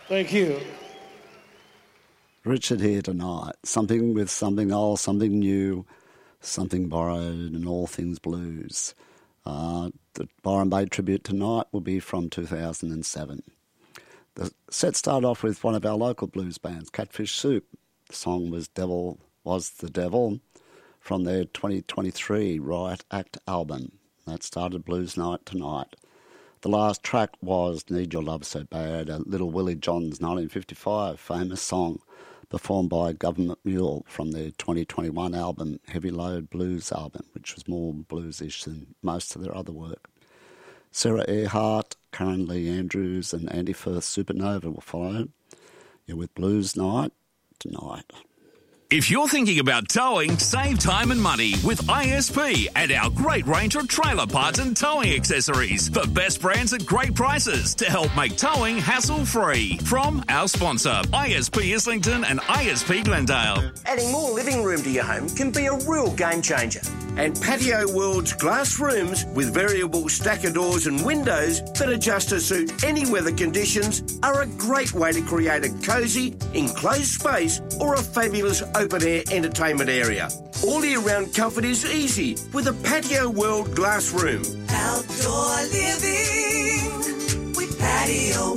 Thank you. Richard here tonight. Something with something old, something new, something borrowed, and all things blues. The Byron Bay tribute tonight will be from 2007. The set started off with one of our local blues bands, Catfish Soup. The song was Devil Was the Devil from their 2023 Riot Act album. That started Blues Night tonight. The last track was Need Your Love So Bad, a Little Willie John's 1955 famous song performed by Government Mule from their 2021 album, Heavy Load Blues album, which was more bluesish than most of their other work. Sarah Earhart, Karen Lee Andrews and Andy Firth Supernova will follow. You're with Blues Night tonight. If you're thinking about towing, save time and money with ISP and our great range of trailer parts and towing accessories. The best brands at great prices to help make towing hassle-free. From our sponsor, ISP Islington and ISP Glendale. Adding more living room to your home can be a real game changer. And Patio World's glass rooms with variable stacker doors and windows that adjust to suit any weather conditions are a great way to create a cosy, enclosed space or a fabulous open-air entertainment area. All year-round comfort is easy with a Patio World glass room. Outdoor living with Patio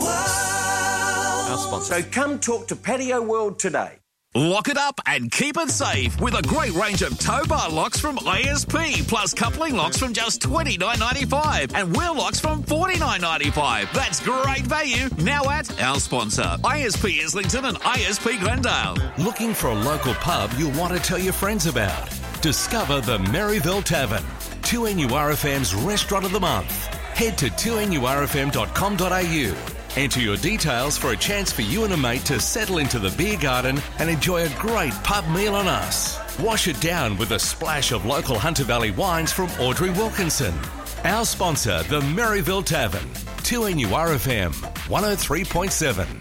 World. So come talk to Patio World today. Lock it up and keep it safe with a great range of tow bar locks from ISP, plus coupling locks from just $29.95 and wheel locks from $49.95. That's great value now at our sponsor, ISP Islington and ISP Glendale. Looking for a local pub you'll want to tell your friends about? Discover the Maryville Tavern, 2NURFM's Restaurant of the Month. Head to 2NURFM.com.au. Enter your details for a chance for you and a mate to settle into the beer garden and enjoy a great pub meal on us. Wash it down with a splash of local Hunter Valley wines from Audrey Wilkinson. Our sponsor, the Maryville Tavern, 2NURFM 103.7.